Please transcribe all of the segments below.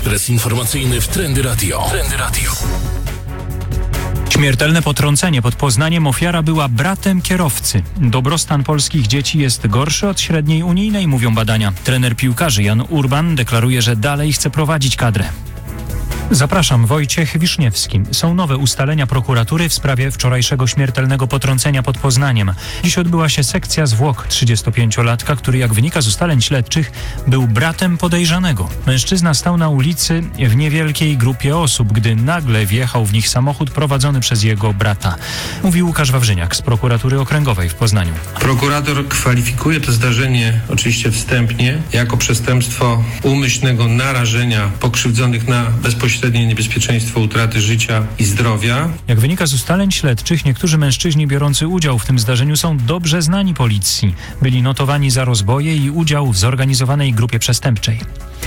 Ekspres informacyjny w Trendy Radio. Śmiertelne potrącenie pod Poznaniem. Ofiara była bratem kierowcy. Dobrostan polskich dzieci jest gorszy od średniej unijnej, mówią badania. Trener piłkarzy Jan Urban deklaruje, że dalej chce prowadzić kadrę. Zapraszam, Wojciech Wiszniewski. Są nowe ustalenia prokuratury w sprawie wczorajszego śmiertelnego potrącenia pod Poznaniem. Dziś odbyła się sekcja zwłok 35-latka, który, jak wynika z ustaleń śledczych, był bratem podejrzanego. Mężczyzna stał na ulicy w niewielkiej grupie osób, gdy nagle wjechał w nich samochód prowadzony przez jego brata. Mówi Łukasz Wawrzyniak z prokuratury okręgowej w Poznaniu. Prokurator kwalifikuje to zdarzenie oczywiście wstępnie jako przestępstwo umyślnego narażenia pokrzywdzonych na bezpośrednie niebezpieczeństwo utraty życia i zdrowia. Jak wynika z ustaleń śledczych, niektórzy mężczyźni biorący udział w tym zdarzeniu są dobrze znani policji. Byli notowani za rozboje i udział w zorganizowanej grupie przestępczej.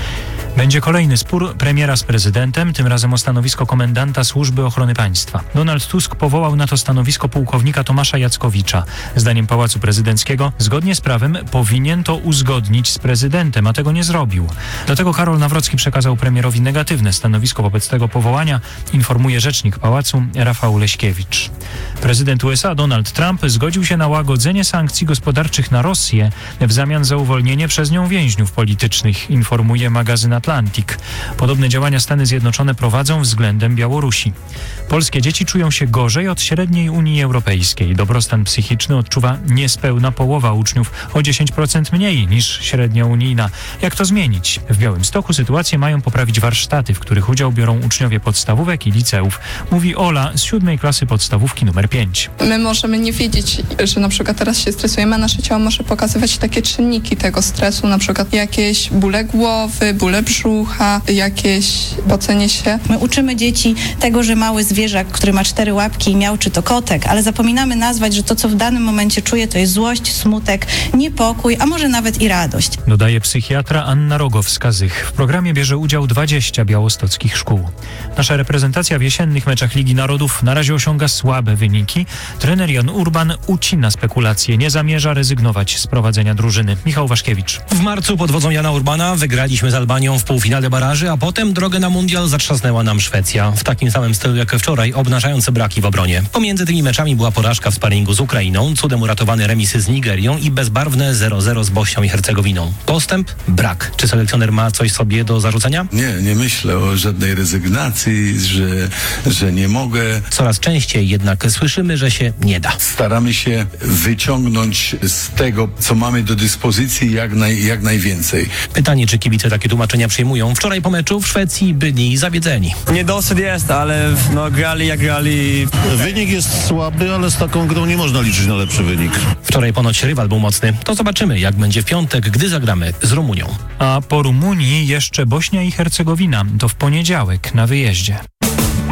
Będzie kolejny spór premiera z prezydentem, tym razem o stanowisko komendanta Służby Ochrony Państwa. Donald Tusk powołał na to stanowisko pułkownika Tomasza Jackowicza. Zdaniem Pałacu Prezydenckiego, zgodnie z prawem, powinien to uzgodnić z prezydentem, a tego nie zrobił. Dlatego Karol Nawrocki przekazał premierowi negatywne stanowisko wobec tego powołania, informuje rzecznik Pałacu Rafał Leśkiewicz. Prezydent USA Donald Trump zgodził się na łagodzenie sankcji gospodarczych na Rosję w zamian za uwolnienie przez nią więźniów politycznych, informuje magazyn Atlantic. Podobne działania Stany Zjednoczone prowadzą względem Białorusi. Polskie dzieci czują się gorzej od średniej Unii Europejskiej. Dobrostan psychiczny odczuwa niespełna połowa uczniów, o 10% mniej niż średnia unijna. Jak to zmienić? W Białymstoku sytuację mają poprawić warsztaty, w których udział biorą uczniowie podstawówek i liceów. Mówi Ola z 7. klasy podstawówki numer 5. My możemy nie wiedzieć, że na przykład teraz się stresujemy, a nasze ciało może pokazywać takie czynniki tego stresu, na przykład jakieś bóle głowy, bóle brzucha, jakieś pocenie się. My uczymy dzieci tego, że mały zwierzak, który ma 4 łapki i miauczy, to kotek, ale zapominamy nazwać, że to, co w danym momencie czuje, to jest złość, smutek, niepokój, a może nawet i radość. Dodaje psychiatra Anna Rogowska-Zych. W programie bierze udział 20 białostockich szkół. Nasza reprezentacja w jesiennych meczach Ligi Narodów na razie osiąga słabe wyniki. Trener Jan Urban ucina spekulacje, nie zamierza rezygnować z prowadzenia drużyny. Michał Waszkiewicz. W marcu pod wodzą Jana Urbana wygraliśmy z Albanią w półfinale baraży, a potem drogę na mundial zatrzasnęła nam Szwecja. W takim samym stylu jak wczoraj, obnażające braki w obronie. Pomiędzy tymi meczami była porażka w sparingu z Ukrainą, cudem uratowane remisy z Nigerią i bezbarwne 0-0 z Bośnią i Hercegowiną. Postęp? Brak. Czy selekcjoner ma coś sobie do zarzucenia? Nie myślę o żadnej rezygnacji, że nie mogę. Coraz częściej jednak słyszymy, że się nie da. Staramy się wyciągnąć z tego, co mamy do dyspozycji, jak najwięcej. Pytanie, czy kibice takie tłumaczenia przyjmują? Wczoraj po meczu w Szwecji byli zawiedzeni. Niedosyt jest, ale grali jak grali. Wynik jest słaby, ale z taką grą nie można liczyć na lepszy wynik. Wczoraj ponoć rywal był mocny. To zobaczymy, jak będzie w piątek, gdy zagramy z Rumunią. A po Rumunii jeszcze Bośnia i Hercegowina. To w poniedziałek na wyjeździe.